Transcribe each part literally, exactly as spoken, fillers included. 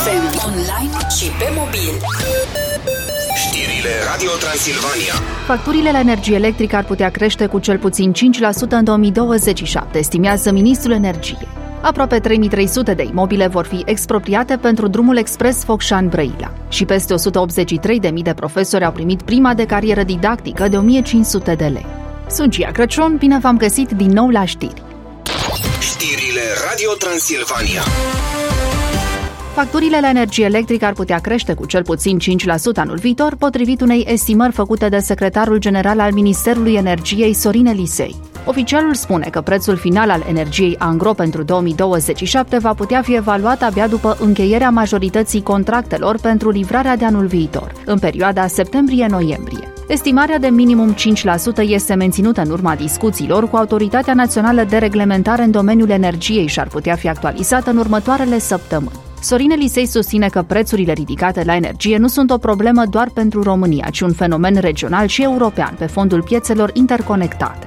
F M, online și pe mobil. Știrile Radio Transilvania. Facturile la energie electrică ar putea crește cu cel puțin cinci la sută în două mii douăzeci și șapte, estimează Ministrul Energiei. Aproape trei mii trei sute de imobile vor fi expropriate pentru drumul expres Focșani-Brăila și peste o sută optzeci și trei de mii de profesori au primit prima de carieră didactică de o mie cinci sute de lei. Sunt Gia Crăciun, bine v-am găsit din nou la știri. Știrile Radio Transilvania. Facturile la energie electrică ar putea crește cu cel puțin cinci la sută anul viitor, potrivit unei estimări făcute de secretarul general al Ministerului Energiei, Sorin Elisei. Oficialul spune că prețul final al energiei angro pentru două mii douăzeci și șapte va putea fi evaluat abia după încheierea majorității contractelor pentru livrarea de anul viitor, în perioada septembrie-noiembrie. Estimarea de minimum cinci la sută este menținută în urma discuțiilor cu Autoritatea Națională de Reglementare în domeniul energiei și ar putea fi actualizată în următoarele săptămâni. Sorin Elisei susține că prețurile ridicate la energie nu sunt o problemă doar pentru România, ci un fenomen regional și european pe fondul piețelor interconectate.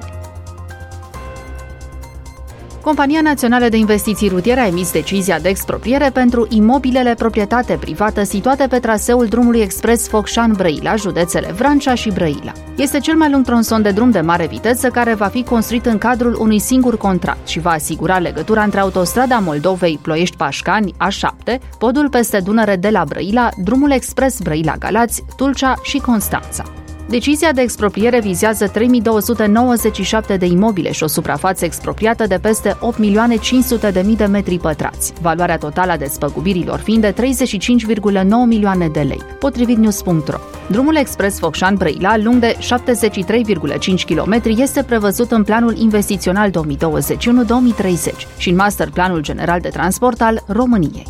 Compania Națională de Investiții Rutiere a emis decizia de expropriere pentru imobilele proprietate privată situate pe traseul drumului expres Focșani-Brăila, județele Vrancea și Brăila. Este cel mai lung tronson de drum de mare viteză care va fi construit în cadrul unui singur contract și va asigura legătura între autostrada Moldovei Ploiești-Pașcani A șapte, podul peste Dunăre de la Brăila, drumul expres Brăila-Galați, Tulcea și Constanța. Decizia de expropriere vizează trei mii două sute nouăzeci și șapte de imobile și o suprafață expropriată de peste opt milioane cinci sute de mii de metri pătrați, valoarea totală a despăgubirilor fiind de treizeci și cinci virgulă nouă milioane de lei, potrivit news punct ro. Drumul expres Focșani-Brăila, lung de șaptezeci și trei virgulă cinci kilometri, este prevăzut în planul investițional două mii douăzeci și unu două mii treizeci și în masterplanul general de transport al României.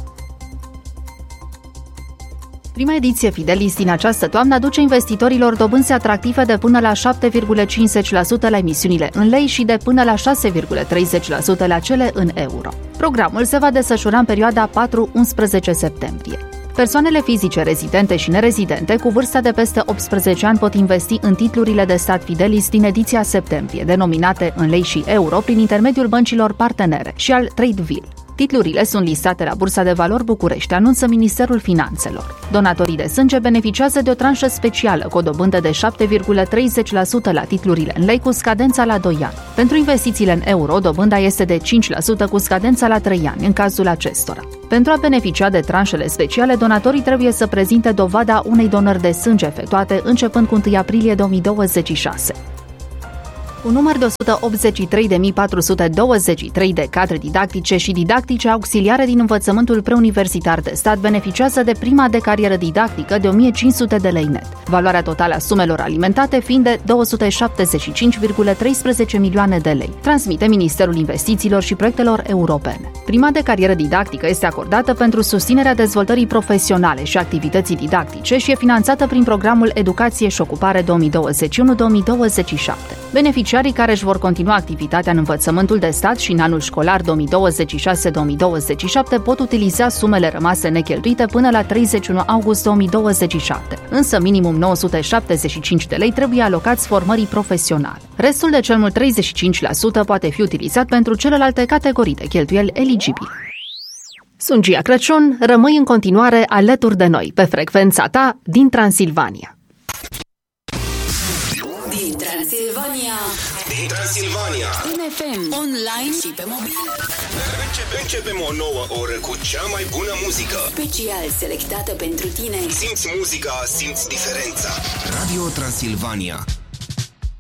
Prima ediție Fidelis din această toamnă aduce investitorilor dobânzi atractive de până la șapte virgulă cincizeci la sută la emisiunile în lei și de până la șase virgulă treizeci la sută la cele în euro. Programul se va desfășura în perioada patru unsprezece septembrie. Persoanele fizice rezidente și nerezidente cu vârsta de peste optsprezece ani pot investi în titlurile de stat Fidelis din ediția septembrie, denominate în lei și euro prin intermediul băncilor partenere și al Tradeville. Titlurile sunt listate la Bursa de Valori București, anunță Ministerul Finanțelor. Donatorii de sânge beneficiază de o tranșă specială cu o dobândă de șapte virgulă treizeci la sută la titlurile în lei cu scadența la doi ani. Pentru investițiile în euro, dobânda este de cinci la sută cu scadența la trei ani, în cazul acestora. Pentru a beneficia de tranșele speciale, donatorii trebuie să prezinte dovada unei donări de sânge efectuate începând cu întâi aprilie două mii douăzeci și șase. Un număr de o sută optzeci și trei de mii patru sute douăzeci și trei de cadre didactice și didactice auxiliare din învățământul preuniversitar de stat beneficiază de prima de carieră didactică de o mie cinci sute de lei net, valoarea totală a sumelor alimentate fiind de două sute șaptezeci și cinci virgulă treisprezece milioane de lei, transmite Ministerul Investițiilor și Proiectelor Europene. Prima de carieră didactică este acordată pentru susținerea dezvoltării profesionale și activității didactice și e finanțată prin programul Educație și Ocupare două mii douăzeci și unu două mii douăzeci și șapte. Beneficiarii care își vor continua activitatea în învățământul de stat și în anul școlar două mii douăzeci și șase două mii douăzeci și șapte pot utiliza sumele rămase necheltuite până la treizeci și unu august două mii douăzeci și șapte, însă minimum nouă sute șaptezeci și cinci de lei trebuie alocați formării profesionale. Restul de cel mult treizeci și cinci la sută poate fi utilizat pentru celelalte categorii de cheltuieli eligibile. Sunt Gia Crăciun, rămâi în continuare alături de noi pe frecvența ta din Transilvania. Din Transilvania. Din Transilvania. Din F M, online și pe mobil. Începem, începem o nouă oră cu cea mai bună muzică. Special selectată pentru tine. Simți muzica, simți diferența. Radio Transilvania.